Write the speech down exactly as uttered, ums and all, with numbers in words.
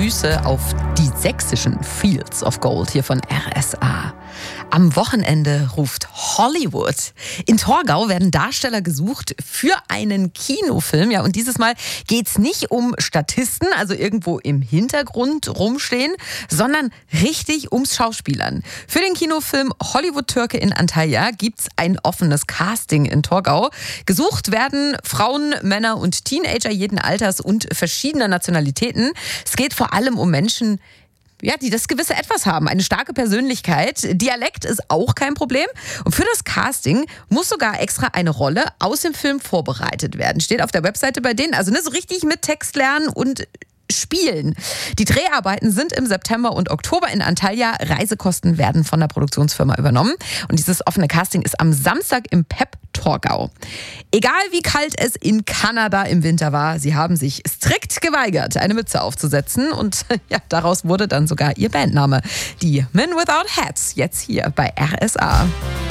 Grüße auf die sächsischen Fields of Gold hier von R S A. Am Wochenende ruft Hollywood. In Torgau werden Darsteller gesucht für einen Kinofilm. Ja, und dieses Mal geht's nicht um Statisten, also irgendwo im Hintergrund rumstehen, sondern richtig ums Schauspielern. Für den Kinofilm Hollywood-Türke in Antalya gibt's ein offenes Casting in Torgau. Gesucht werden Frauen, Männer und Teenager jeden Alters und verschiedener Nationalitäten. Es geht vor allem um Menschen, ja, die das gewisse Etwas haben, eine starke Persönlichkeit. Dialekt ist auch kein Problem. Und für das Casting muss sogar extra eine Rolle aus dem Film vorbereitet werden. Steht auf der Webseite bei denen. Also ne, so richtig mit Text lernen und spielen. Die Dreharbeiten sind im September und Oktober in Antalya. Reisekosten werden von der Produktionsfirma übernommen. Und dieses offene Casting ist am Samstag im P E P Torgau. Egal wie kalt es in Kanada im Winter war, sie haben sich strikt geweigert, eine Mütze aufzusetzen. Und ja, daraus wurde dann sogar ihr Bandname. Die Men Without Hats, jetzt hier bei R S A.